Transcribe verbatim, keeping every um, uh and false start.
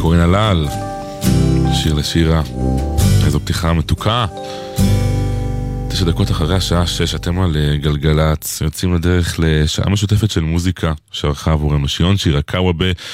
ציפורין הלל, שיר לשירה, איזו פתיחה מתוקה. תשע דקות אחרי השעה שש, אתם על גלגלץ, יוצאים לדרך לשעה משותפת של מוזיקה שערכה עבורנו שיון שירה קאוובה